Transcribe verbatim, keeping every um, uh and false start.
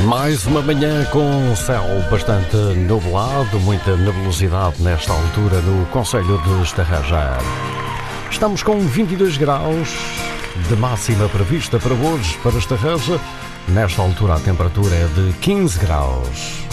Mais uma manhã com céu bastante nublado, muita nebulosidade nesta altura no concelho de Estarreja. Estamos com vinte e dois graus de máxima prevista para hoje para Estarreja. Nesta altura a temperatura é de quinze graus.